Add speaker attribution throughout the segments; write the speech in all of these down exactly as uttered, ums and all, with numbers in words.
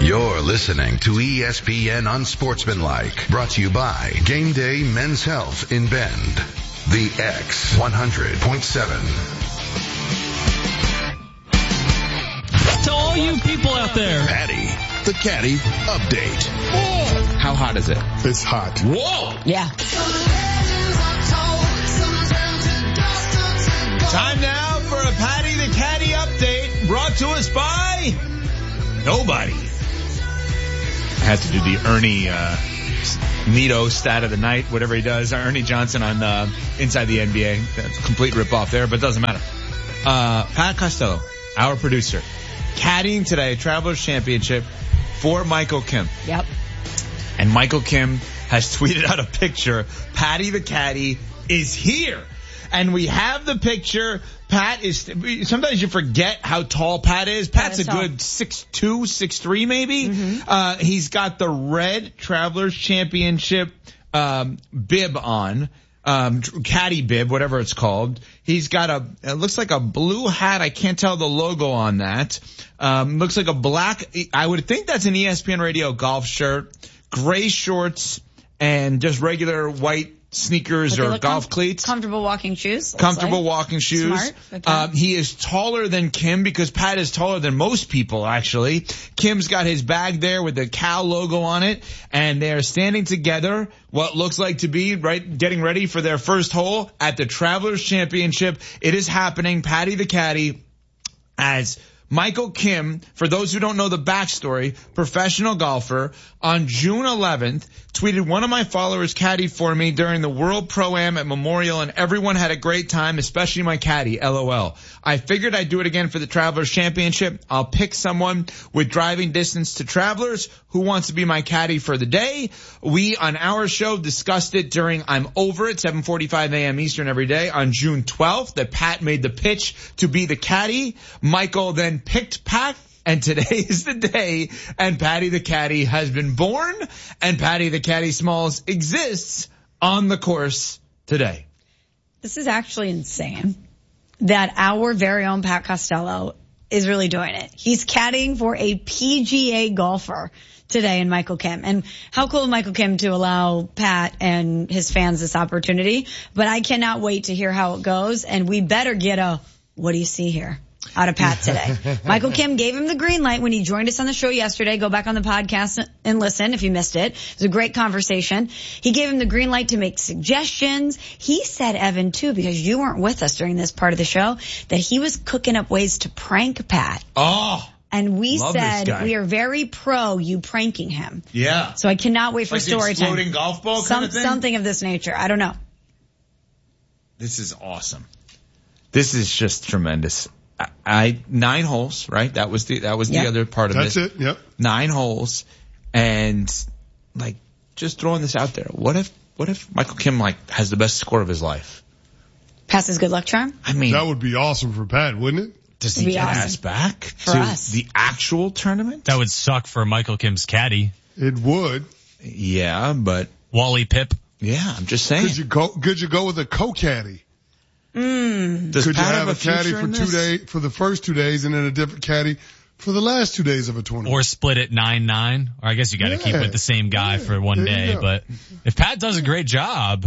Speaker 1: You're listening to E S P N Unsportsmanlike, brought to you by Game Day Men's Health in Bend. The X one hundred point seven.
Speaker 2: To all you people out there,
Speaker 1: Patty, the Caddy Update.
Speaker 2: Whoa. How hot is it?
Speaker 3: It's hot.
Speaker 2: Whoa!
Speaker 4: Yeah.
Speaker 2: Time now for a Patty the Caddy Update, brought to us by nobody. I had to do the Ernie uh, Nito stat of the night, whatever he does. Ernie Johnson on uh, Inside the N B A. That's a complete rip-off there, but it doesn't matter. Uh, Pat Costello, our producer, caddying today, Travelers Championship for Michael Kim.
Speaker 4: Yep.
Speaker 2: And Michael Kim has tweeted out a picture. Patty the Caddy is here. And we have the picture. Pat is, sometimes you forget how tall Pat is. Pat's a good six two, six three maybe. Mm-hmm. Uh, he's got the red Travelers Championship, um, bib on, um, caddy bib, whatever it's called. He's got a, it looks like a blue hat. I can't tell the logo on that. Um, looks like a black, I would think that's an E S P N Radio golf shirt, gray shorts, and just regular white sneakers or golf com- cleats.
Speaker 4: Comfortable walking shoes.
Speaker 2: Comfortable
Speaker 4: like.
Speaker 2: walking shoes.
Speaker 4: Smart. Okay.
Speaker 2: Um, he is taller than Kim because Pat is taller than most people, actually. Kim's got his bag there with the Cal logo on it, and they're standing together, what looks like to be, right, getting ready for their first hole at the Travelers Championship. It is happening. Patty the Caddy as Michael Kim, for those who don't know the backstory, professional golfer, on June eleventh, tweeted, one of my followers caddied for me during the World Pro-Am at Memorial, and everyone had a great time, especially my caddy, LOL. I figured I'd do it again for the Travelers Championship. I'll pick someone with driving distance to Travelers who wants to be my caddy for the day. We, on our show, discussed it during I'm Over at seven forty-five a.m. Eastern every day on June twelfth, that Pat made the pitch to be the caddy. Michael then picked Pat, and today is the day, and Patty the Caddy has been born, and Patty the Caddy Smalls exists on the course today.
Speaker 4: This is actually insane that our very own Pat Costello is really doing it. He's caddying for a P G A golfer today in Michael Kim. And how cool of Michael Kim to allow Pat and his fans this opportunity. But I cannot wait to hear how it goes, and we better get a, what do you see here? Out of Pat today. Michael Kim gave him the green light when he joined us on the show yesterday. Go back on the podcast and listen if you missed it. It was a great conversation. He gave him the green light to make suggestions. He said, Evan, too, because you weren't with us during this part of the show, that he was cooking up ways to prank Pat.
Speaker 2: Oh,
Speaker 4: and we
Speaker 2: love
Speaker 4: said
Speaker 2: this guy.
Speaker 4: We are very pro you pranking him.
Speaker 2: Yeah.
Speaker 4: So I cannot wait for
Speaker 2: like
Speaker 4: story
Speaker 2: the exploding
Speaker 4: time.
Speaker 2: golf ball
Speaker 4: Some,
Speaker 2: kind of thing?
Speaker 4: Something of this nature. I don't know.
Speaker 2: This is awesome. This is just tremendous. I nine holes, right? That was the that was
Speaker 4: yep.
Speaker 2: the other part of
Speaker 3: That's
Speaker 2: it.
Speaker 3: That's it. Yep.
Speaker 2: Nine holes, and like just throwing this out there. What if what if Michael Kim like has the best score of his life?
Speaker 4: Passes good luck charm.
Speaker 2: I mean,
Speaker 3: that would be awesome for Pat, wouldn't it?
Speaker 2: Does he get
Speaker 4: awesome.
Speaker 2: asked back
Speaker 4: for
Speaker 2: to
Speaker 4: us.
Speaker 2: the actual tournament?
Speaker 5: That would suck for Michael Kim's caddy.
Speaker 3: It would.
Speaker 2: Yeah, but
Speaker 5: Wally Pip.
Speaker 2: Yeah, I'm just saying.
Speaker 3: Could you go? Could you go with a co-caddy?
Speaker 4: Mm.
Speaker 2: Does
Speaker 3: Could
Speaker 2: Pat
Speaker 3: you have,
Speaker 2: have
Speaker 3: a,
Speaker 2: a
Speaker 3: caddy for two days, for the first two days, and then a different caddy for the last two days of a tournament?
Speaker 5: Or split it nine nine. Or I guess you got to
Speaker 3: yeah.
Speaker 5: keep with the same guy yeah. for one day. But if Pat does a great job,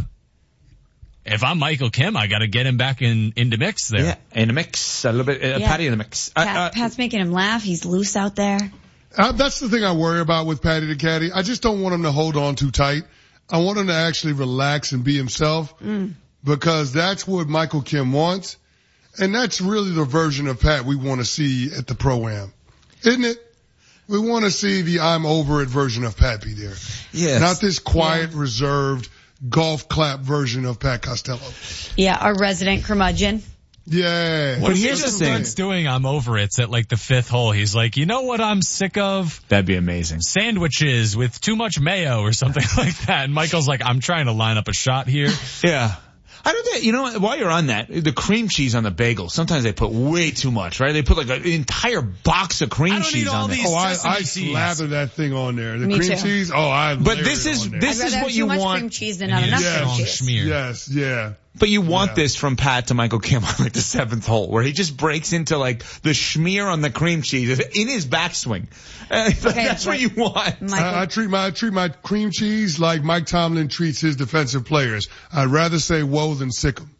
Speaker 5: if I'm Michael Kim, I got to get him back in into mix there.
Speaker 2: Yeah, in the mix, a little bit. Uh,
Speaker 4: yeah.
Speaker 2: Patty in the mix.
Speaker 4: Pat,
Speaker 2: uh, uh,
Speaker 4: Pat's making him laugh. He's loose out there.
Speaker 3: Uh, that's the thing I worry about with Patty the Caddy. I just don't want him to hold on too tight. I want him to actually relax and be himself. Mm. Because that's what Michael Kim wants. And that's really the version of Pat we want to see at the Pro-Am. Isn't it? We want to see the I'm Over It version of Pat be there.
Speaker 2: Yes.
Speaker 3: Not this quiet,
Speaker 4: yeah.
Speaker 3: reserved, golf clap version of Pat Costello.
Speaker 4: Yeah, our resident curmudgeon.
Speaker 3: Yeah.
Speaker 2: But here's the thing.
Speaker 5: Starts doing I'm Over It's at like the fifth hole. He's like, you know what I'm sick of?
Speaker 2: That'd be amazing.
Speaker 5: Sandwiches with too much mayo or something like that. And Michael's like, I'm trying to line up a shot here.
Speaker 2: Yeah. I don't think, you know, while you're on that, the cream cheese on the bagel, sometimes they put way too much, right? They put like an entire box of cream
Speaker 5: I don't
Speaker 2: cheese
Speaker 5: need all
Speaker 2: on there.
Speaker 5: these
Speaker 3: Oh, I, I
Speaker 5: cheese.
Speaker 3: slather that thing on there. The
Speaker 4: Me
Speaker 3: cream
Speaker 4: too.
Speaker 3: cheese, oh, I
Speaker 2: But
Speaker 3: layer
Speaker 2: this
Speaker 3: it
Speaker 2: is,
Speaker 3: on there.
Speaker 2: this
Speaker 4: I'd
Speaker 2: is
Speaker 4: rather
Speaker 2: what
Speaker 4: have
Speaker 2: you
Speaker 4: too much
Speaker 2: want.
Speaker 4: cream cheese than
Speaker 5: And
Speaker 4: not
Speaker 5: you
Speaker 4: enough
Speaker 5: just
Speaker 4: cream
Speaker 5: strong
Speaker 4: cheese.
Speaker 5: schmear.
Speaker 3: Yes, yeah.
Speaker 2: But you want
Speaker 3: Yeah.
Speaker 2: this from Pat to Michael Kim on like the seventh hole, where he just breaks into like the schmear on the cream cheese in his backswing. Uh,
Speaker 4: Okay,
Speaker 2: that's what you want.
Speaker 4: Michael,
Speaker 3: I, I treat my I treat my cream cheese like Mike Tomlin treats his defensive players. I'd rather say whoa than sick 'em.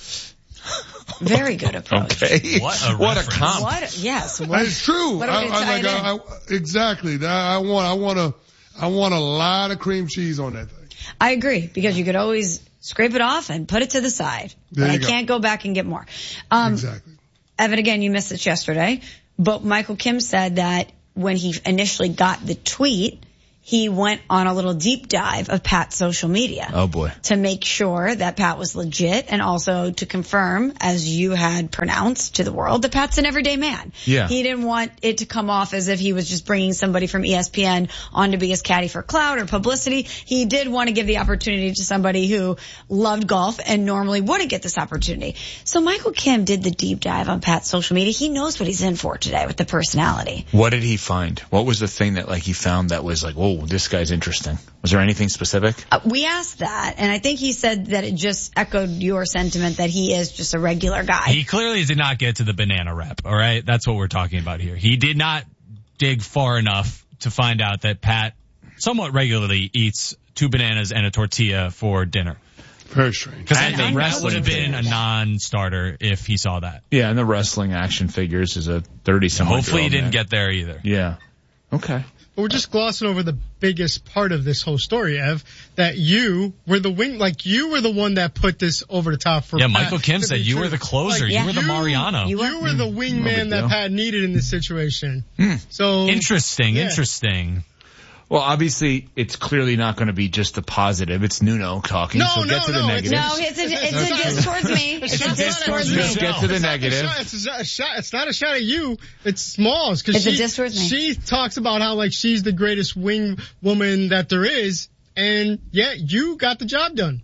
Speaker 4: very good approach.
Speaker 2: Okay.
Speaker 5: What a
Speaker 2: what a
Speaker 5: reference.
Speaker 2: comp.
Speaker 4: What? Yes. What,
Speaker 3: It's true.
Speaker 4: What
Speaker 3: I,
Speaker 4: are we
Speaker 3: I,
Speaker 4: gonna
Speaker 3: like,
Speaker 4: tie it
Speaker 3: I, I, exactly. I, I want I want a I want a lot of cream cheese on that thing.
Speaker 4: I agree, because you could always scrape it off and put it to the side.
Speaker 3: There
Speaker 4: But
Speaker 3: you
Speaker 4: I
Speaker 3: go.
Speaker 4: can't go back and get more. Um,
Speaker 3: Exactly.
Speaker 4: Evan, again, you missed it yesterday, but Michael Kim said that when he initially got the tweet, he went on a little deep dive of Pat's social media.
Speaker 2: Oh boy.
Speaker 4: To make sure that Pat was legit, and also to confirm, as you had pronounced to the world, that Pat's an everyday man.
Speaker 2: Yeah.
Speaker 4: He didn't want it to come off as if he was just bringing somebody from E S P N on to be his caddy for clout or publicity. He did want to give the opportunity to somebody who loved golf and normally wouldn't get this opportunity. So Michael Kim did the deep dive on Pat's social media. He knows what he's in for today with the personality.
Speaker 2: What did he find? What was the thing that like he found that was like, whoa, this guy's interesting? Was there anything specific?
Speaker 4: Uh, we asked that, and I think he said that it just echoed your sentiment that he is just a regular guy.
Speaker 5: He clearly did not get to the banana rep, all right? That's what we're talking about here. He did not dig far enough to find out that Pat somewhat regularly eats two bananas and a tortilla for dinner.
Speaker 3: Very strange.
Speaker 5: Because I
Speaker 2: And
Speaker 5: think that
Speaker 2: wrestling
Speaker 5: would have been a
Speaker 2: figures.
Speaker 5: non-starter if he saw that.
Speaker 2: Yeah, and the wrestling action figures is a thirty-some.
Speaker 5: Hopefully he didn't get there either.
Speaker 2: Yeah. Okay.
Speaker 6: We're just glossing over the biggest part of this whole story, Ev, that you were the wing, like you were the one that put this over the top for
Speaker 5: Yeah,
Speaker 6: Pat
Speaker 5: Michael Kim
Speaker 6: to
Speaker 5: said
Speaker 6: be
Speaker 5: you
Speaker 6: true.
Speaker 5: were the closer.
Speaker 6: Like,
Speaker 5: you
Speaker 4: yeah.
Speaker 5: were the
Speaker 6: you-
Speaker 5: Mariano.
Speaker 6: You
Speaker 4: You
Speaker 6: were the
Speaker 2: big
Speaker 6: wingman that
Speaker 2: deal.
Speaker 6: Pat needed in this situation. So
Speaker 5: Interesting,
Speaker 6: Yeah.
Speaker 5: interesting.
Speaker 2: Well, obviously, it's clearly not going to be just the positive. It's Nuno talking,
Speaker 6: No,
Speaker 2: so get
Speaker 6: no,
Speaker 2: to the
Speaker 6: no,
Speaker 2: negative.
Speaker 4: no, it's a, it's a diss towards me. It's a
Speaker 6: It's
Speaker 4: diss
Speaker 6: not
Speaker 4: towards
Speaker 6: a
Speaker 4: me.
Speaker 2: Just get to the
Speaker 6: It's not a
Speaker 2: negative.
Speaker 6: shot- It's, a shot, it's not a shot at you. It's Smalls. Cause
Speaker 4: It's a
Speaker 6: she,
Speaker 4: diss towards me.
Speaker 6: She talks about how like she's the greatest wing woman that there is. And yeah, you got the job done.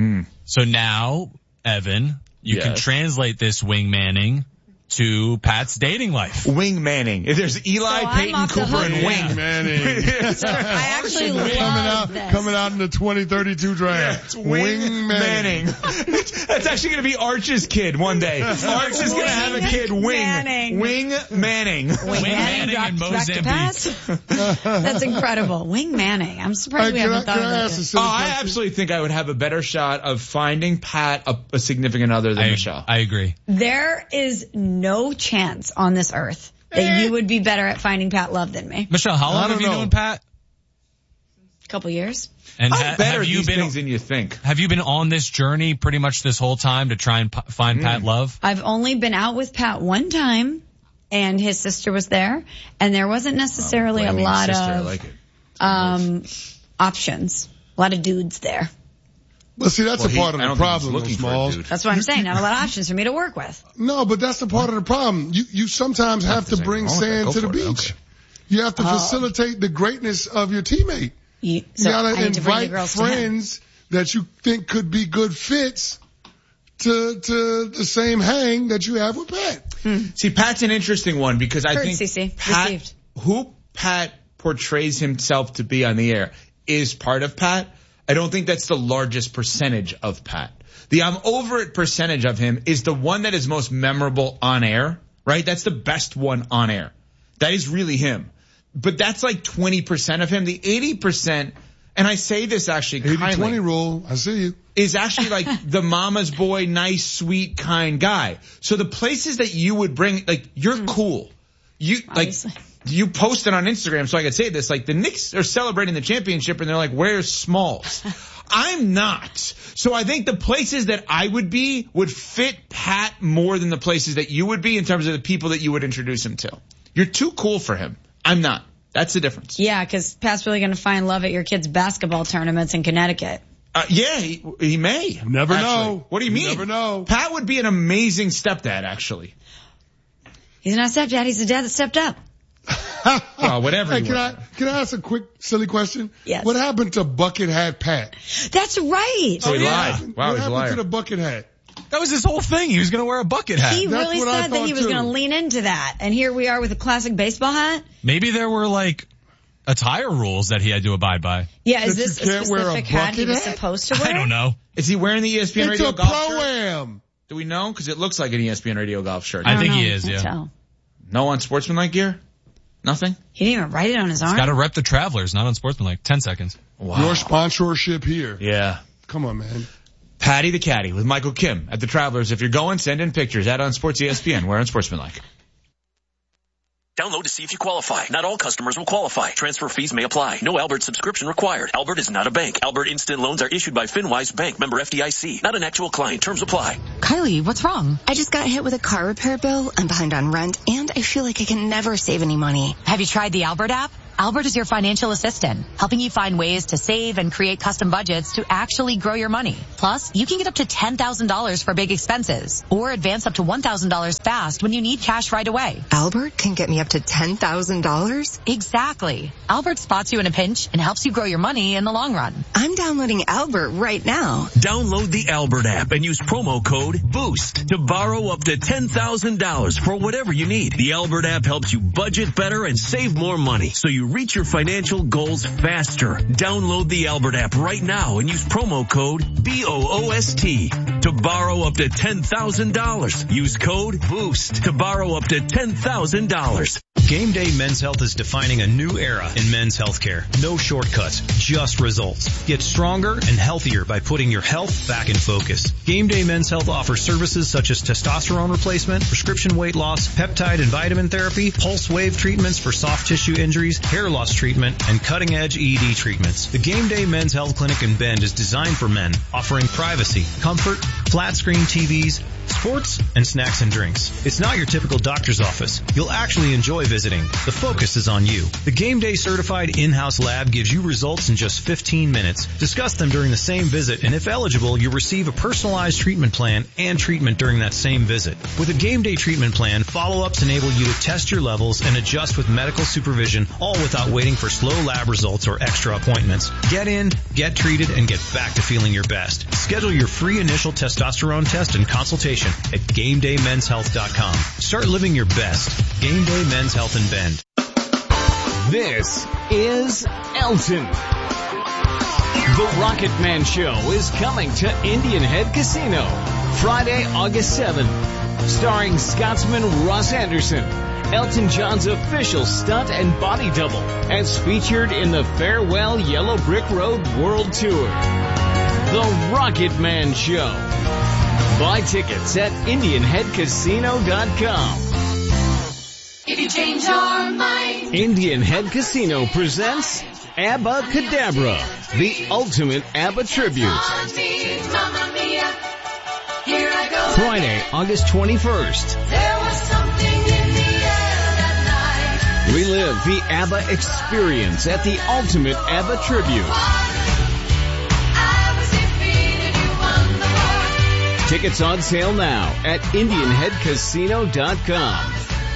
Speaker 5: So now, Evan, you can
Speaker 2: Yes.
Speaker 5: translate this wingmanning to Pat's dating life.
Speaker 2: Wing Manning. There's Eli,
Speaker 4: So I'm
Speaker 2: Peyton,
Speaker 4: off the
Speaker 2: Cooper,
Speaker 4: hook.
Speaker 2: and
Speaker 3: Yeah,
Speaker 2: Wing.
Speaker 3: Manning.
Speaker 4: So I actually
Speaker 3: coming
Speaker 4: love
Speaker 3: out,
Speaker 4: this.
Speaker 3: coming out in the twenty thirty-two draft.
Speaker 2: Wing Manning. That's actually going to be Arch's kid one day. Arch is going to have a kid, Wing.
Speaker 4: Manning.
Speaker 2: Wing Manning.
Speaker 4: Wing
Speaker 5: Wing
Speaker 4: Manning
Speaker 5: Manning
Speaker 4: dropped
Speaker 5: in
Speaker 4: back to
Speaker 5: Mozambique.
Speaker 4: pass. That's incredible. Wing Manning. I'm surprised
Speaker 3: Hey,
Speaker 4: we
Speaker 3: can I,
Speaker 4: haven't
Speaker 3: can
Speaker 4: thought
Speaker 3: I
Speaker 4: of
Speaker 3: ask a
Speaker 4: that.
Speaker 3: silly
Speaker 2: Oh, I
Speaker 3: question?
Speaker 2: absolutely think I would have a better shot of finding Pat a, a significant other than
Speaker 5: I,
Speaker 2: Michelle.
Speaker 5: I agree.
Speaker 4: There is no chance on this earth that you would be better at finding Pat Love than me.
Speaker 5: Michelle, how
Speaker 3: I
Speaker 5: long
Speaker 3: don't
Speaker 5: have you
Speaker 3: know.
Speaker 5: known Pat?
Speaker 4: A couple years.
Speaker 5: And
Speaker 2: I'm
Speaker 5: ha-
Speaker 2: better
Speaker 5: have
Speaker 2: at
Speaker 5: you
Speaker 2: these
Speaker 5: been
Speaker 2: things than you think.
Speaker 5: have you been on this journey pretty much this whole time to try and p- find Pat Love?
Speaker 4: I've only been out with Pat one time, and his sister was there, and there wasn't necessarily a
Speaker 2: Blaming your
Speaker 4: lot
Speaker 2: sister, I
Speaker 4: of
Speaker 2: like it.
Speaker 4: um options. A lot of dudes there.
Speaker 3: But see, that's
Speaker 2: Well,
Speaker 3: a
Speaker 2: he-
Speaker 3: part of
Speaker 2: I
Speaker 3: the
Speaker 2: don't think he's
Speaker 3: problem, though,
Speaker 2: looking for a
Speaker 3: Smalls.
Speaker 2: dude.
Speaker 4: That's what I'm saying. Not a lot of options for me to work with.
Speaker 3: No, but that's the part of the problem. You you sometimes have to
Speaker 2: there's
Speaker 3: bring
Speaker 2: anything wrong
Speaker 3: sand
Speaker 2: with
Speaker 3: to
Speaker 2: that.
Speaker 3: the
Speaker 2: Go for it.
Speaker 3: beach.
Speaker 2: Okay.
Speaker 3: You have to
Speaker 4: Oh.
Speaker 3: facilitate the greatness of your teammate.
Speaker 4: You,
Speaker 3: You
Speaker 4: so I
Speaker 3: gotta
Speaker 4: need to bring the
Speaker 3: invite
Speaker 4: girls to him.
Speaker 3: friends that you think could be good fits to to the same hang that you have with Pat.
Speaker 2: See, Pat's an interesting one because I
Speaker 4: Heard,
Speaker 2: think
Speaker 4: Cece.
Speaker 2: Pat,
Speaker 4: Received.
Speaker 2: who Pat portrays himself to be on the air is part of Pat. I don't think that's the largest percentage of Pat. The I'm over it percentage of him is the one that is most memorable on air, right? That's the best one on air. That is really him. But that's like twenty percent of him. The eighty percent, and I say this actually
Speaker 3: eighty
Speaker 2: kindly,
Speaker 3: twenty rule. I see you.
Speaker 2: is actually like the mama's boy, nice, sweet, kind guy. So the places that you would bring, like, you're cool. You, like,
Speaker 4: Obviously.
Speaker 2: you posted on Instagram, so I could say this, like, the Knicks are celebrating the championship and they're like, where's Smalls? I'm not. So I think the places that I would be would fit Pat more than the places that you would be in terms of the people that you would introduce him to. You're too cool for him. I'm not. That's the difference.
Speaker 4: Yeah, because Pat's really going to find love at your kids' basketball tournaments in Connecticut.
Speaker 2: Uh, yeah, he, he may.
Speaker 3: Never
Speaker 2: actually.
Speaker 3: know.
Speaker 2: What do you
Speaker 3: You
Speaker 2: mean?
Speaker 3: never know.
Speaker 2: Pat would be an amazing stepdad, actually.
Speaker 4: He's not a stepdad. He's a dad that stepped up.
Speaker 2: Well, whatever
Speaker 3: Hey,
Speaker 2: you
Speaker 3: can
Speaker 2: want.
Speaker 3: I can I ask a quick silly question?
Speaker 4: Yes.
Speaker 3: What happened to Bucket Hat Pat?
Speaker 4: That's right.
Speaker 2: So he
Speaker 3: What
Speaker 2: lied.
Speaker 3: happened-
Speaker 2: Wow,
Speaker 3: what
Speaker 2: he's a
Speaker 3: happened
Speaker 2: liar.
Speaker 3: to the Bucket Hat?
Speaker 5: That was his whole thing. He was going to wear a bucket hat.
Speaker 4: He
Speaker 3: That's
Speaker 4: really
Speaker 3: what I
Speaker 4: said that he
Speaker 3: thought
Speaker 4: was
Speaker 3: too.
Speaker 4: going to lean into that. And here we are with a classic baseball hat.
Speaker 5: Maybe there were like attire rules that he had to abide by.
Speaker 4: Yeah, is
Speaker 3: That you
Speaker 4: this a
Speaker 3: can't wear a
Speaker 4: specific hat he was
Speaker 3: bucket hat?
Speaker 4: supposed to wear?
Speaker 5: I don't know.
Speaker 2: Is he wearing the E S P N
Speaker 3: It's
Speaker 2: Radio
Speaker 3: a
Speaker 2: golf shirt?
Speaker 3: pro-am.
Speaker 2: Do we know? Because it looks like an E S P N Radio golf shirt.
Speaker 5: I
Speaker 4: don't
Speaker 5: think
Speaker 4: know.
Speaker 5: he is,
Speaker 4: Can't
Speaker 5: yeah.
Speaker 4: tell.
Speaker 2: No unsportsmanlike gear? Nothing?
Speaker 4: He didn't even write it on his arm.
Speaker 5: Got to rep the Travelers, not unsportsmanlike. Ten seconds.
Speaker 2: Wow.
Speaker 3: Your sponsorship here.
Speaker 2: Yeah.
Speaker 3: Come on, man.
Speaker 2: Patty the Caddy with Michael Kim at the Travelers. If you're going, send in pictures at Unsports E S P N. We're unsportsmanlike.
Speaker 7: Download to see if you qualify. Not all customers will qualify. Transfer fees may apply. No Albert subscription required. Albert is not a bank. Albert Instant Loans are issued by FinWise Bank, member F D I C. Not an actual client. Terms apply.
Speaker 8: Kylie, what's wrong? I just got hit with a car repair bill. I'm behind on rent, and I feel like I can never save any money.
Speaker 9: Have you tried the Albert app? Albert is your financial assistant, helping you find ways to save and create custom budgets to actually grow your money. Plus, you can get up to ten thousand dollars for big expenses or advance up to one thousand dollars fast when you need cash right away.
Speaker 8: Albert can get me up to ten thousand dollars?
Speaker 9: Exactly. Albert spots you in a pinch and helps you grow your money in the long run.
Speaker 8: I'm downloading Albert right now.
Speaker 7: Download the Albert app and use promo code BOOST to borrow up to ten thousand dollars for whatever you need. The Albert app helps you budget better and save more money, so you reach your financial goals faster. Download the Albert app right now and use promo code B O O S T to borrow up to ten thousand dollars. Use code BOOST to borrow up to ten thousand dollars.
Speaker 10: Game Day Men's Health is defining a new era in men's healthcare. No shortcuts, just results. Get stronger and healthier by putting your health back in focus. Game Day Men's Health offers services such as testosterone replacement, prescription weight loss, peptide and vitamin therapy, pulse wave treatments for soft tissue injuries, hair loss treatment, and cutting-edge E D treatments. The Game Day Men's Health Clinic in Bend is designed for men, offering privacy, comfort, flat-screen T Vs, sports, and snacks and drinks. It's not your typical doctor's office. You'll actually enjoy visiting. The focus is on you. The Game Day certified in-house lab gives you results in just fifteen minutes. Discuss them during the same visit, and if eligible, you'll receive a personalized treatment plan and treatment during that same visit. With a Game Day treatment plan, follow-ups enable you to test your levels and adjust with medical supervision, all without waiting for slow lab results or extra appointments. Get in, get treated, and get back to feeling your best. Schedule your free initial testosterone test and consultation at game day men's health dot com. Start living your best. Game Day Men's Health in Bend.
Speaker 11: This is Elton. The Rocket Man Show is coming to Indian Head Casino Friday, August seventh. Starring Scotsman Ross Anderson, Elton John's official stunt and body double, as featured in the Farewell Yellow Brick Road World Tour. The Rocket Man Show. Buy tickets at indian head casino dot com.
Speaker 12: If you change your mind.
Speaker 11: Indian Head Casino presents ABBA Cadabra, the ultimate ABBA tribute.
Speaker 12: Mamma mia, here I go.
Speaker 11: Friday, August twenty-first.
Speaker 12: There was something in the air that night.
Speaker 11: Relive the ABBA experience at the ultimate ABBA tribute.
Speaker 12: I was defeated, you won the war.
Speaker 11: Tickets on sale now at indian head casino dot com.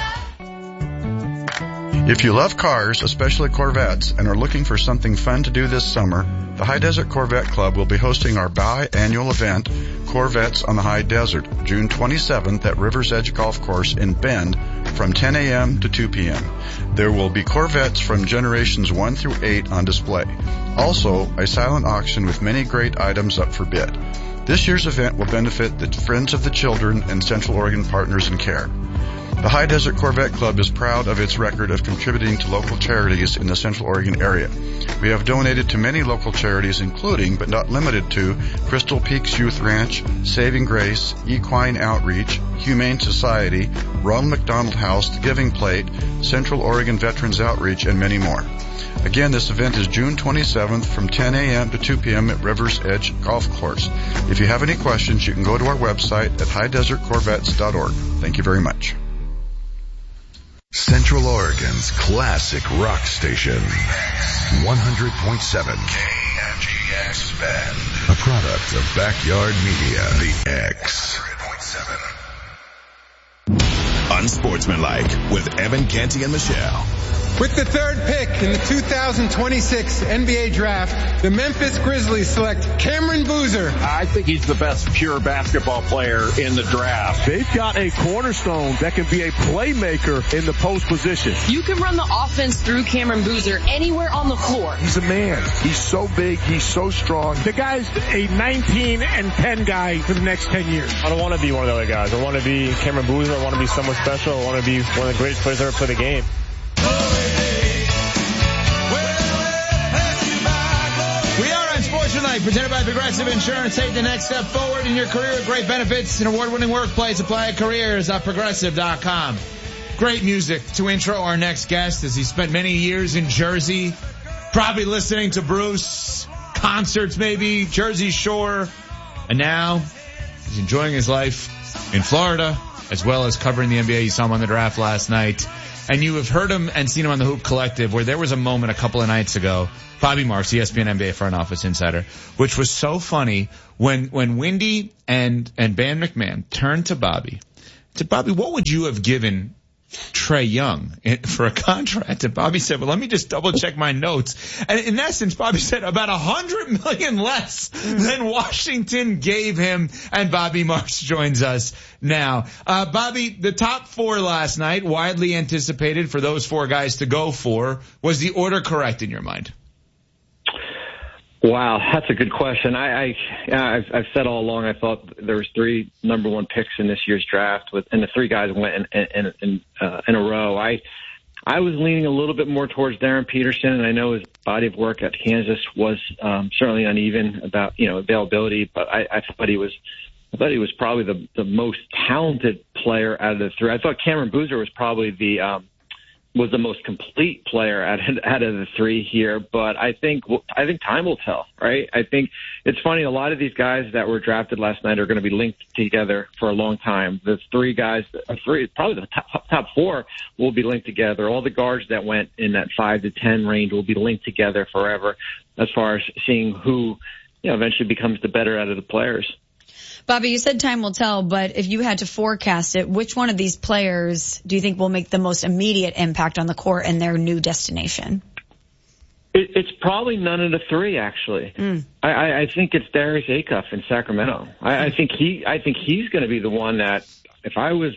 Speaker 13: If you love cars, especially Corvettes, and are looking for something fun to do this summer, the High Desert Corvette Club will be hosting our biannual event, Corvettes on the High Desert, June twenty-seventh at River's Edge Golf Course in Bend from ten a.m. to two p.m. There will be Corvettes from generations one through eight on display. Also, a silent auction with many great items up for bid. This year's event will benefit the Friends of the Children and Central Oregon Partners in Care. The High Desert Corvette Club is proud of its record of contributing to local charities in the Central Oregon area. We have donated to many local charities, including, but not limited to, Crystal Peaks Youth Ranch, Saving Grace, Equine Outreach, Humane Society, Ronald McDonald House, The Giving Plate, Central Oregon Veterans Outreach, and many more. Again, this event is June twenty-seventh from ten a.m. to two p.m. at River's Edge Golf Course. If you have any questions, you can go to our website at high desert corvettes dot org. Thank you very much.
Speaker 1: Central Oregon's classic rock station, one hundred point seven K M G X Bend, a product of Backyard Media, The X. Unsportsmanlike with Evan Canty and Michelle.
Speaker 14: With the third pick in the two thousand twenty-six N B A Draft, the Memphis Grizzlies select Cameron Boozer.
Speaker 15: I think he's the best pure basketball player in the draft.
Speaker 16: They've got a cornerstone that can be a playmaker in the post position.
Speaker 17: You can run the offense through Cameron Boozer anywhere on the floor.
Speaker 16: He's a man. He's so big. He's so strong.
Speaker 18: The guy's a nineteen and ten guy for the next ten years.
Speaker 19: I don't want to be one of the other guys. I want to be Cameron Boozer. I want to be someone special. I want to be one of the greatest players ever for the game.
Speaker 2: Tonight, presented by Progressive Insurance. Take the next step forward in your career with great benefits and award-winning workplace. Apply at careers at progressive dot com. Great music to intro our next guest, as he spent many years in Jersey, probably listening to Bruce, concerts maybe, Jersey Shore, and now he's enjoying his life in Florida, as well as covering the N B A. You saw him on the draft last night. And you have heard him and seen him on the Hoop Collective, where there was a moment a couple of nights ago, Bobby Marks, E S P N N B A front office insider, which was so funny when, when Wendy and, and Van McMahon turned to Bobby, said, Bobby, what would you have given Trae Young for a contract? And Bobby said, well, let me just double check my notes. And in essence, Bobby said about a hundred million less than Washington gave him. And Bobby Marks joins us now. Uh, Bobby, the top four last night, widely anticipated for those four guys to go for. Was the order correct in your mind?
Speaker 20: Wow, that's a good question. I, I I've, I've said all along I thought there was three number one picks in this year's draft, with and the three guys went in in in, uh, in a row. I I was leaning a little bit more towards Darren Peterson, and I know his body of work at Kansas was um, certainly uneven about you know availability, but I, I thought he was I thought he was probably the the most talented player out of the three. I thought Cameron Boozer was probably the um, was the most complete player out of, out of the three here, but I think I think time will tell, right? I think it's funny. A lot of these guys that were drafted last night are going to be linked together for a long time. The three guys, three probably the top, top four, will be linked together. All the guards that went in that five to ten range will be linked together forever, as far as seeing who you know eventually becomes the better out of the players.
Speaker 4: Bobby, you said time will tell, but if you had to forecast it, which one of these players do you think will make the most immediate impact on the court and their new destination?
Speaker 20: It, it's probably none of the three, actually. Mm. I, I, I think it's Darius Acuff in Sacramento. I, I think he, I think he's going to be the one that, if I was,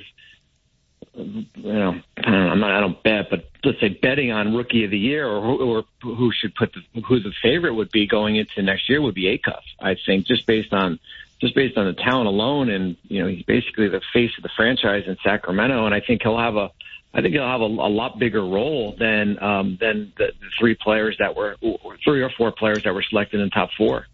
Speaker 20: you know, I don't, know, I'm not, I don't bet, but let's say betting on Rookie of the Year, or who, or who should put the, who the favorite would be going into next year would be Acuff. I think just based on. Just based on the talent alone, and you know he's basically the face of the franchise in Sacramento, and I think he'll have a, I think he'll have a, a lot bigger role than um, than the, the three players that were, three or four players that were selected in the top four.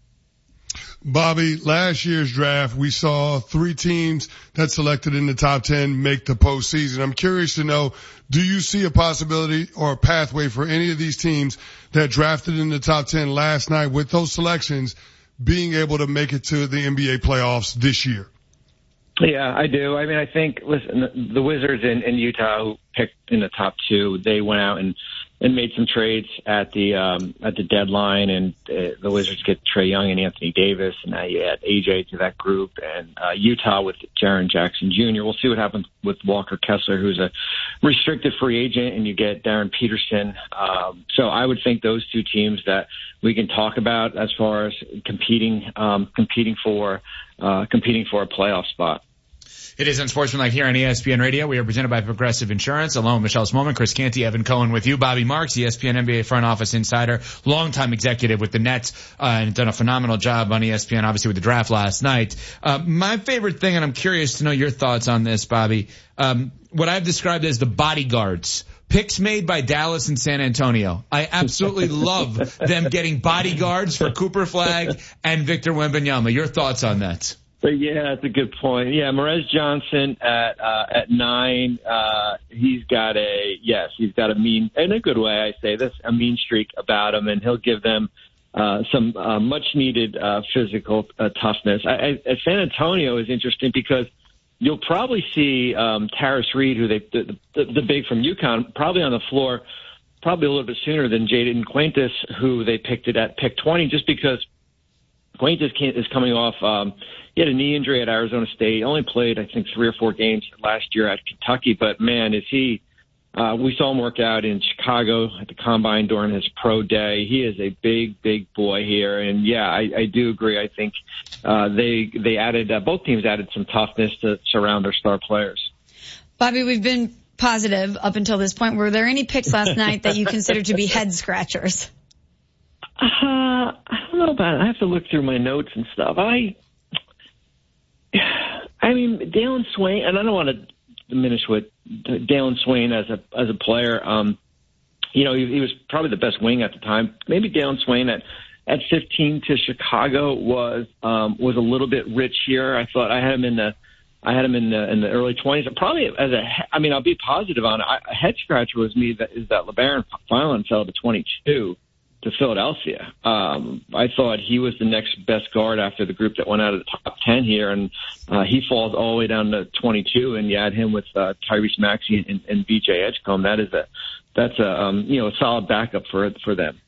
Speaker 3: Bobby, last year's draft, we saw three teams that selected in the top ten make the postseason. I'm curious to know, do you see a possibility or a pathway for any of these teams that drafted in the top ten last night with those selections being able to make it to the N B A playoffs this year?
Speaker 20: Yeah, I do. I mean, I think, listen, the Wizards in, in Utah, who picked in the top two, they went out and, and made some trades at the um, at the deadline, and uh, the Wizards get Trae Young and Anthony Davis, and now you add A J to that group, and uh, Utah with Jaren Jackson Junior We'll see what happens with Walker Kessler, who's a restricted free agent, and you get Darren Peterson. Um, so I would think those two teams that we can talk about as far as competing um, competing for uh, competing for a playoff spot.
Speaker 2: It is Unsportsmanlike here on E S P N Radio. We are presented by Progressive Insurance. Along with Michelle Smallman, Chris Canty, Evan Cohen with you. Bobby Marks, E S P N N B A front office insider, longtime executive with the Nets, uh, and done a phenomenal job on E S P N, obviously with the draft last night. Uh, my favorite thing, and I'm curious to know your thoughts on this, Bobby, um, what I've described as the bodyguards. Picks made by Dallas and San Antonio. I absolutely love them getting bodyguards for Cooper Flagg and Victor Wembanyama. Your thoughts on that?
Speaker 20: But yeah, that's a good point. Yeah, Morez Johnson at uh, at nine. Uh, he's got a yes, he's got a mean, in a good way, I say this, a mean streak about him, and he'll give them uh, some uh, much needed uh, physical uh, toughness. I, I, San Antonio is interesting because you'll probably see um, Tarris Reed, who they the, the, the big from UConn, probably on the floor, probably a little bit sooner than Jaden Quintus, who they picked it at pick twenty, just because Quintus is coming off. Um, He had a knee injury at Arizona State. Only played, I think, three or four games last year at Kentucky. But man, is he Uh, we saw him work out in Chicago at the Combine during his pro day. He is a big, big boy here. And, yeah, I, I do agree. I think uh, they they added uh, – both teams added some toughness to surround their star players.
Speaker 4: Bobby, we've been positive up until this point. Were there any picks last night that you consider to be head scratchers?
Speaker 20: Uh, I don't know about it. I have to look through my notes and stuff. I I mean, Dalen Swain – and I don't want to – diminish what Dalen Swain as a as a player. Um, you know, he, he was probably the best wing at the time. Maybe Dalen Swain at at fifteen to Chicago was um, was a little bit rich here. I thought I had him in the I had him in the in the early twenties. Probably as a I mean, I'll be positive on it. I, a head scratcher was me that is that LeBaron Filan fell to twenty-two to Philadelphia. Um, I thought he was the next best guard after the group that went out of the top ten here, and uh, he falls all the way down to twenty-two, and you add him with uh, Tyrese Maxey and, and B J Edgecombe. That is a that's a um, you know a solid backup for for them.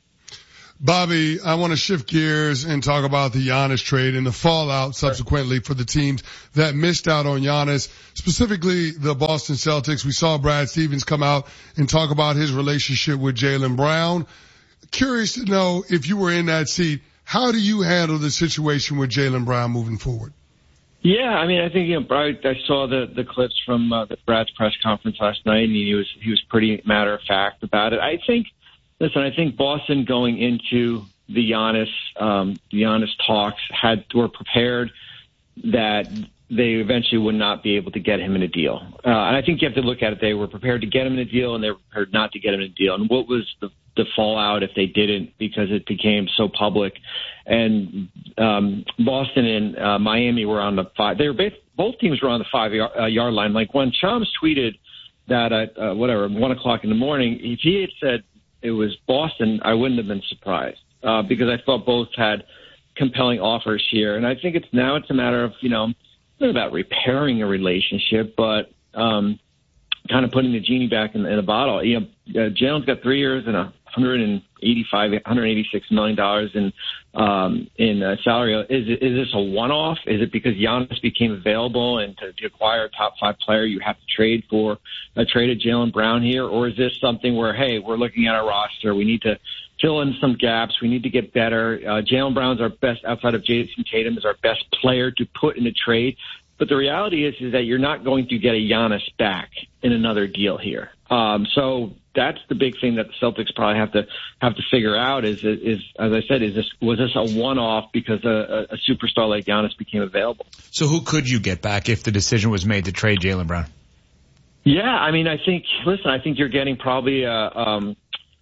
Speaker 3: Bobby, I want to shift gears and talk about the Giannis trade and the fallout subsequently for the teams that missed out on Giannis, specifically the Boston Celtics. We saw Brad Stevens come out and talk about his relationship with Jaylen Brown. Curious to know, if you were in that seat, how do you handle the situation with Jaylen Brown moving forward?
Speaker 20: Yeah, I mean, I think you know, I, I saw the the clips from uh, the Brad's press conference last night, and he was he was pretty matter of fact about it. I think, listen, I think Boston going into the Giannis um, the Giannis talks had were prepared that they eventually would not be able to get him in a deal. Uh, and I think you have to look at it. They were prepared to get him in a deal, and they were prepared not to get him in a deal. And what was the, the fallout if they didn't, because it became so public? And um, Boston and uh, Miami were on the five. They were both, both teams were on the five yard, uh, yard line. Like when Shams tweeted that at uh, whatever one o'clock in the morning, if he had said it was Boston, I wouldn't have been surprised uh, because I thought both had compelling offers here. And I think it's now it's a matter of you know. Not about repairing a relationship, but um, kind of putting the genie back in, in a bottle. You know, uh, Jalen's got three years and a one eighty-five, one eighty-six million dollars in um, in uh, salary. Is it, is this a one-off? Is it because Giannis became available and to, to acquire a top five player, you have to trade for a trade of Jaylen Brown here, or is this something where hey, we're looking at our roster, we need to fill in some gaps. We need to get better. Uh, Jaylen Brown's our best, outside of Jason Tatum, is our best player to put in a trade. But the reality is, is that you're not going to get a Giannis back in another deal here. Um, so that's the big thing that the Celtics probably have to have to figure out is, is as I said, is this was this a one-off because a, a superstar like Giannis became available?
Speaker 2: So who could you get back if the decision was made to trade Jaylen Brown?
Speaker 20: Yeah, I mean, I think, listen, I think you're getting probably a, um,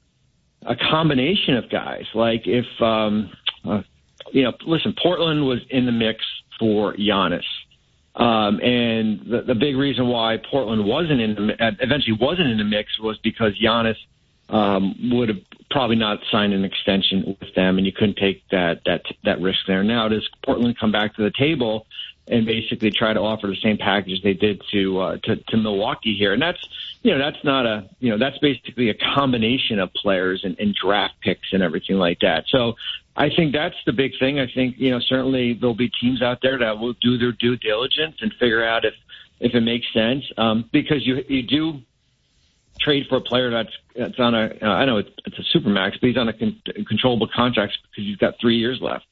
Speaker 20: a combination of guys. Like if, um, uh, you know, listen, Portland was in the mix for Giannis. Um, and the, the big reason why Portland wasn't in the, eventually wasn't in the mix was because Giannis um, would have probably not signed an extension with them, and you couldn't take that that that risk there. Now, does Portland come back to the table and basically try to offer the same package they did to uh, to, to Milwaukee here? And that's you know that's not a you know that's basically a combination of players and, and draft picks and everything like that. So I think that's the big thing. I think, you know, certainly there'll be teams out there that will do their due diligence and figure out if, if it makes sense. Um, because you, you do trade for a player that's, that's on a, uh, I know it's, it's a supermax, but he's on a con- controllable contract because he's got three years left.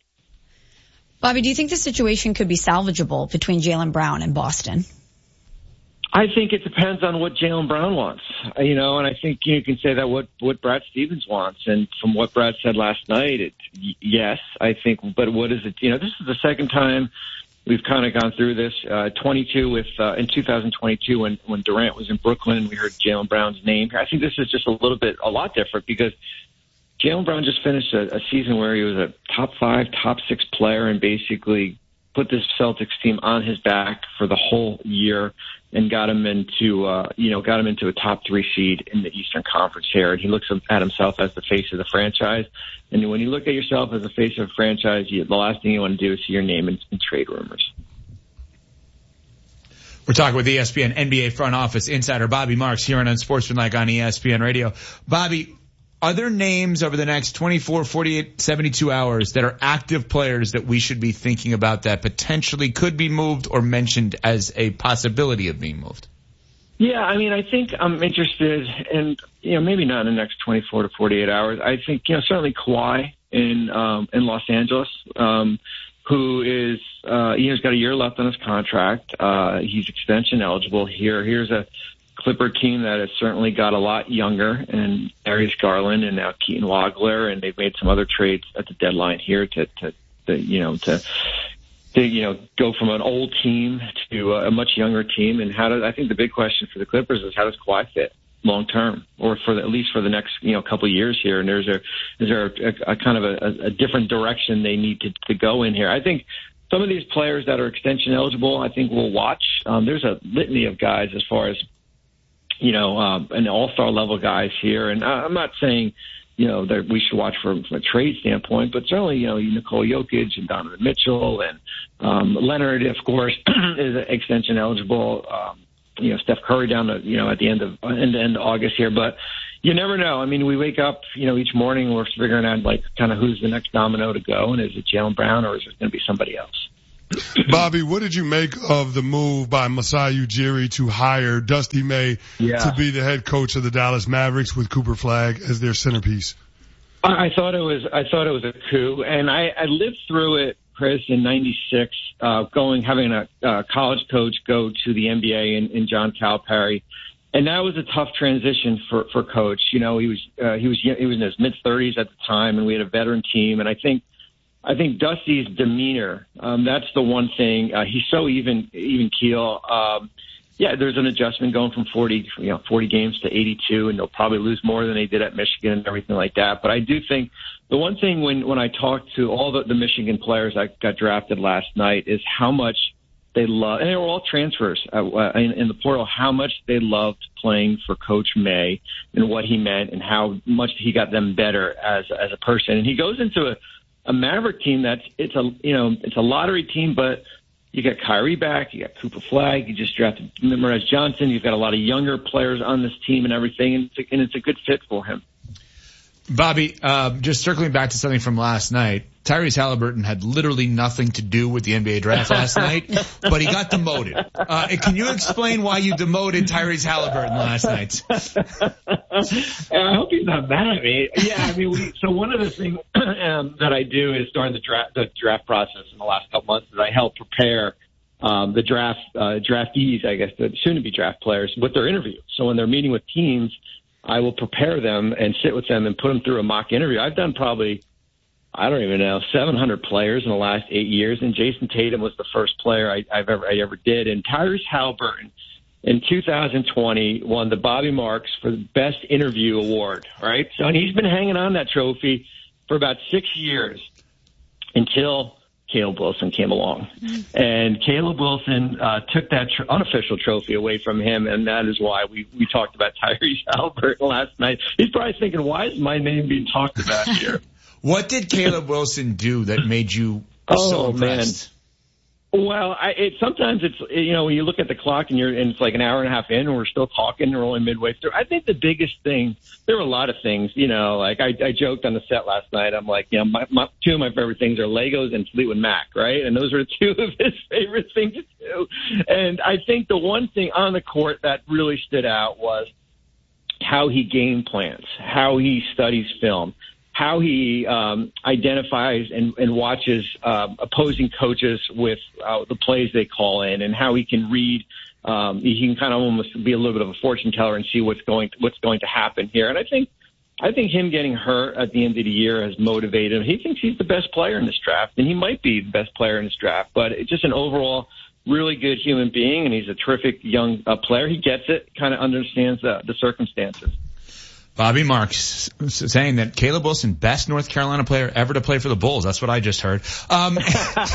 Speaker 4: Bobby, do you think the situation could be salvageable between Jaylen Brown and Boston?
Speaker 20: I think it depends on what Jaylen Brown wants, you know, and I think you can say that what, what Brad Stevens wants. And from what Brad said last night, it, yes, I think, but what is it? You know, this is the second time we've kind of gone through this, uh, twenty-two with, uh, in two thousand twenty-two when, when Durant was in Brooklyn and we heard Jaylen Brown's name. I think this is just a little bit, a lot different because Jaylen Brown just finished a, a season where he was a top five, top six player and basically put this Celtics team on his back for the whole year and got him into, uh, you know, got him into a top three seed in the Eastern Conference here. And he looks at himself as the face of the franchise. And when you look at yourself as the face of a franchise, you, the last thing you want to do is see your name in, in trade rumors.
Speaker 2: We're talking with E S P N N B A front office insider Bobby Marks here on Unsportsmanlike on E S P N Radio. Bobby, are there names over the next twenty-four, forty-eight, seventy-two hours that are active players that we should be thinking about that potentially could be moved or mentioned as a possibility of being moved?
Speaker 20: Yeah, I mean, I think I'm interested in, you know, maybe not in the next twenty-four to forty-eight hours. I think, you know, certainly Kawhi in um, in Los Angeles, um, who is, uh, you know, he's got a year left on his contract. Uh, he's extension eligible here. Here's a Clipper team that has certainly got a lot younger, and Darius Garland and now Keaton Wagler, and they've made some other trades at the deadline here to, to, to you know, to, to, you know, go from an old team to a much younger team. And how does, I think the big question for the Clippers is how does Kawhi fit long term, or for the, at least for the next, you know, couple of years here? And there's a, is there a, a kind of a, a different direction they need to, to go in here? I think some of these players that are extension eligible, I think we'll watch. Um, there's a litany of guys as far as, you know, um, an all-star level guys here. And I'm not saying, you know, that we should watch from, from a trade standpoint, but certainly, you know, Nikola Jokic and Donovan Mitchell and um, Leonard, of course, is extension eligible. Um, you know, Steph Curry down to, you know, at the end of, end to end of August here. But you never know. I mean, we wake up, you know, each morning we're figuring out, like, kind of who's the next domino to go, and is it Jaylen Brown or is it going to be somebody else?
Speaker 3: Bobby, what did you make of the move by Masai Ujiri to hire Dusty May
Speaker 20: yeah.
Speaker 3: to be the head coach of the Dallas Mavericks with Cooper Flagg as their centerpiece?
Speaker 20: I thought it was I thought it was a coup, and I, I lived through it, Chris, in ninety-six, uh, going having a uh, college coach go to the N B A in, in John Calipari, and that was a tough transition for for Coach. You know, he was uh, he was he was in his mid thirties at the time, and we had a veteran team, and I think. I think Dusty's demeanor, um, that's the one thing. Uh, he's so even, even keel. Um, yeah, there's an adjustment going from forty, you know, forty games to eighty-two, and they'll probably lose more than they did at Michigan and everything like that. But I do think the one thing when, when I talked to all the, the Michigan players that got drafted last night is how much they love, and they were all transfers uh, in, in the portal, how much they loved playing for Coach May and what he meant and how much he got them better as, as a person. And he goes into a, a Maverick team that's it's a you know it's a lottery team, but you got Kyrie back, you got Cooper Flagg, you just drafted Merez Johnson, you've got a lot of younger players on this team and everything, and it's a, and it's a good fit for him.
Speaker 2: Bobby, uh, just circling back to something from last night, Tyrese Halliburton had literally nothing to do with the N B A draft last night, but he got demoted. Uh, can you explain why you demoted Tyrese Halliburton last night?
Speaker 20: I hope he's not mad at me. Yeah, I mean, we, so one of the things um, that I do is during the draft, the draft process in the last couple months is I help prepare um, the draft uh, draftees, I guess, the soon-to-be draft players with their interview. So when they're meeting with teams, I will prepare them and sit with them and put them through a mock interview. I've done probably, I don't even know, seven hundred players in the last eight years, and Jason Tatum was the first player I, I've ever I ever did. And Tyrese Halliburton in two thousand twenty won the Bobby Marks for the Best Interview Award, right? So and he's been hanging on that trophy for about six years until Caleb Wilson came along. And Caleb Wilson uh, took that tr- unofficial trophy away from him, and that is why we, we talked about Tyrese Halliburton last night. He's probably thinking, why is my name being talked about here?
Speaker 2: What did Caleb Wilson do that made you
Speaker 20: oh,
Speaker 2: so impressed?
Speaker 20: Man. Well, I, it, sometimes it's, you know, when you look at the clock and you're, and it's like an hour and a half in and we're still talking, we're only midway through. I think the biggest thing, there were a lot of things, you know, like I, I joked on the set last night. I'm like, you know, my, my, two of my favorite things are Legos and Fleetwood Mac, right? And those are two of his favorite things to do. And I think the one thing on the court that really stood out was how he game plans, how he studies film, how he um, identifies and, and watches uh, opposing coaches with uh, the plays they call in, and how he can read. Um, he can kind of almost be a little bit of a fortune teller and see what's going to, what's going to happen here. And I think I think him getting hurt at the end of the year has motivated him. He thinks he's the best player in this draft, and he might be the best player in this draft. But it's just an overall really good human being, and he's a terrific young uh, player. He gets it, kind of understands the, the circumstances.
Speaker 2: Bobby Marks saying that Caleb Wilson, best North Carolina player ever to play for the Bulls. That's what I just heard. Um,
Speaker 20: don't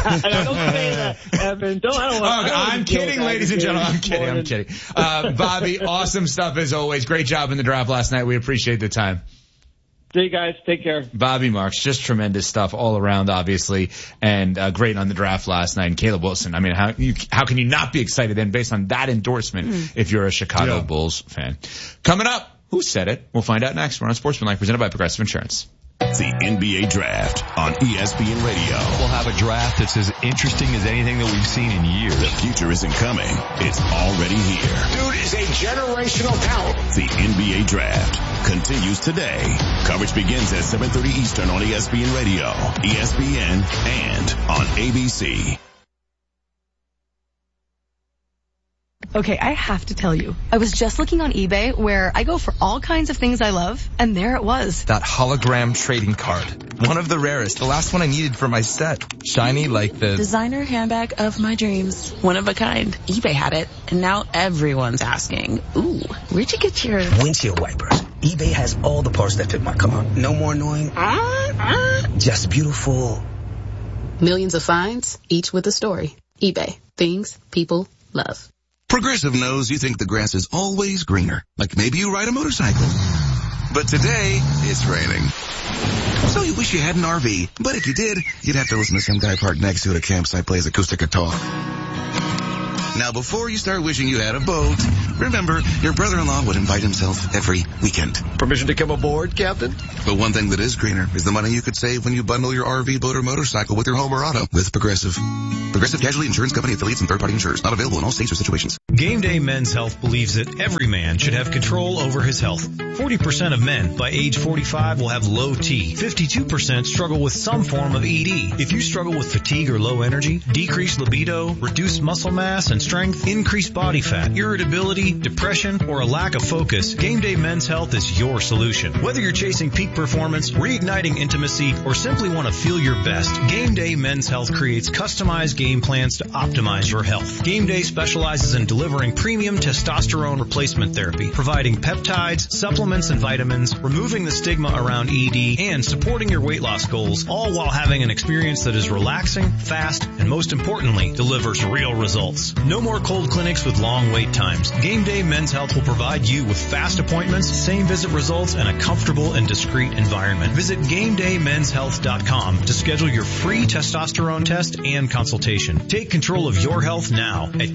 Speaker 20: say that, Evan. Don't, I don't want,
Speaker 2: oh, I don't I'm kidding, ladies and gentlemen. I'm kidding. I'm kidding. Uh, Bobby, awesome stuff as always. Great job in the draft last night. We appreciate the time.
Speaker 20: See you guys. Take care.
Speaker 2: Bobby Marks, just tremendous stuff all around, obviously, and uh, great on the draft last night. And Caleb Wilson, I mean, how you, how can you not be excited then based on that endorsement mm. if you're a Chicago yeah. Bulls fan? Coming up. Who said it? We'll find out next. We're on Sportsmanlike, presented by Progressive Insurance.
Speaker 1: the N B A Draft on E S P N Radio.
Speaker 21: We'll have a draft that's as interesting as anything that we've seen in years.
Speaker 1: The future isn't coming. It's already here.
Speaker 22: Dude is a generational talent.
Speaker 1: The N B A Draft continues today. Coverage begins at seven thirty Eastern on E S P N Radio, E S P N, and on A B C.
Speaker 23: Okay, I have to tell you, I was just looking on eBay where I go for all kinds of things I love, and there it was.
Speaker 24: That hologram trading card. One of the rarest. The last one I needed for my set. Shiny like the...
Speaker 17: Designer handbag of my dreams. One of a kind. eBay had it, and now everyone's asking, ooh, where'd you get your...
Speaker 25: Windshield wipers. eBay has all the parts that fit my car. No more annoying. Uh, uh. Just beautiful.
Speaker 26: Millions of finds, each with a story. eBay. Things people love.
Speaker 27: Progressive knows you think the grass is always greener. Like maybe you ride a motorcycle. But today, it's raining. So you wish you had an R V. But if you did, you'd have to listen to some guy parked next to it at a campsite plays acoustic guitar. Now, before you start wishing you had a boat, remember, your brother-in-law would invite himself every weekend.
Speaker 28: Permission to come aboard, Captain?
Speaker 27: But one thing that is greener is the money you could save when you bundle your R V, boat, or motorcycle with your home or auto with Progressive. Progressive Casualty Insurance Company affiliates and third-party insurers. Not available in all states or situations.
Speaker 10: Game Day Men's Health believes that every man should have control over his health. forty percent of men by age forty-five will have low T. fifty-two percent struggle with some form of E D. If you struggle with fatigue or low energy, decreased libido, reduced muscle mass and strength, increased body fat, irritability, depression, or a lack of focus, Game Day Men's Health is your solution. Whether you're chasing peak performance, reigniting intimacy, or simply want to feel your best, Game Day Men's Health creates customized game plans to optimize your health. Game Day specializes in delivering premium testosterone replacement therapy, providing peptides, supplements, and vitamins, removing the stigma around E D, and supporting your weight loss goals, all while having an experience that is relaxing, fast, and most importantly, delivers real results. No more cold clinics with long wait times. Game Day Men's Health will provide you with fast appointments, same visit results, and a comfortable and discreet environment. Visit game day men's health dot com to schedule your free testosterone test and consultation. Take control of your health now at